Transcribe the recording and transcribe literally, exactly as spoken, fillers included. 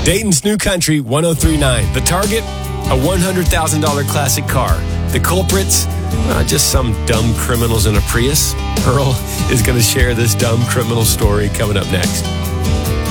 Dayton's New Country one oh three point nine. The target? A one hundred thousand dollars classic car. The culprits? Uh, just some dumb criminals in a Prius. Earl is going to share this dumb criminal story coming up next.